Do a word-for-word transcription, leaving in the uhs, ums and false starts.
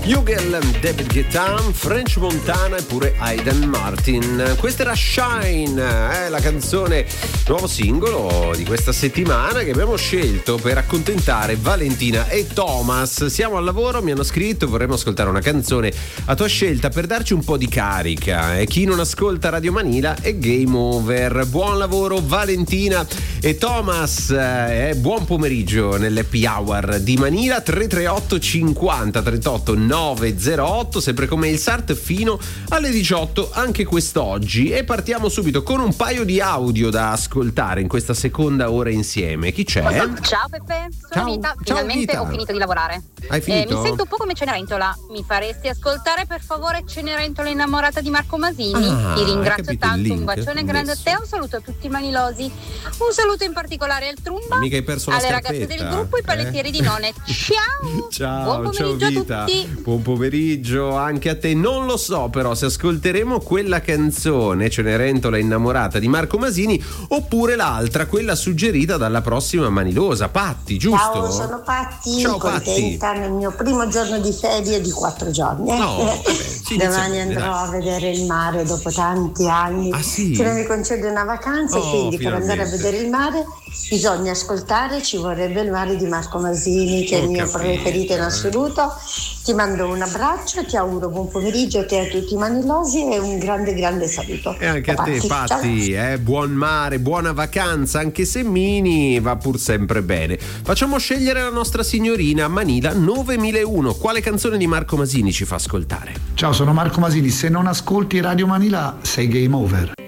Hugel, David Guetta, French Montana e pure Aidan Martin. Questa era Shine, eh, la canzone, nuovo singolo di questa settimana che abbiamo scelto per accontentare Valentina e Thomas. Siamo al lavoro, mi hanno scritto, vorremmo ascoltare una canzone a tua scelta per darci un po' di carica. E chi non ascolta Radio Manila è game over. Buon lavoro Valentina e Thomas, eh, buon pomeriggio nell'happy hour di Manila. Tre tre otto cinquanta trentotto nove zero otto, sempre come il S A R T fino alle diciotto anche quest'oggi, e partiamo subito con un paio di audio da ascoltare in questa seconda ora insieme. Chi c'è? Ciao Peppe, sono Ciao. Vita, Ciao, finalmente Vita. ho finito di lavorare. Hai finito? Eh, mi sento un po' come Cenerentola, mi faresti ascoltare per favore Cenerentola innamorata di Marco Masini? Ah, Ti hai ringrazio capito il tanto, link? un bacione grande Adesso. a te, un saluto a tutti i manilosi, un saluto in particolare al Trumba, Mica hai perso la alle ragazze scarpetta, del gruppo e i palettieri eh? di None. Ciao! Ciao, Buon ciao pomeriggio Vita. a tutti! Buon pomeriggio anche a te. Non lo so però se ascolteremo quella canzone Cenerentola innamorata di Marco Masini oppure l'altra, quella suggerita dalla prossima manilosa, Patti, giusto? Ciao, sono Patti, Ciao, Patti. contenta nel mio primo giorno di ferie di quattro giorni. eh. No, vabbè, si inizia Domani bene, andrò dai. a vedere il mare dopo tanti anni. Ah, sì? Se non mi concede una vacanza, Oh, quindi per andare a finalmente. vedere il mare bisogna ascoltare Ci vorrebbe il mare di Marco Masini, che è Ho il mio capito, preferito in eh. assoluto. Ti mando un abbraccio, ti auguro buon pomeriggio a te e a tutti i manilosi e un grande grande saluto. E anche a te Ciao. Patti, eh, buon mare, buona vacanza, anche se mini va pur sempre bene. Facciamo scegliere la nostra signorina Manila novemilauno. Quale canzone di Marco Masini ci fa ascoltare? Ciao, sono Marco Masini. Se non ascolti Radio Manila sei game over.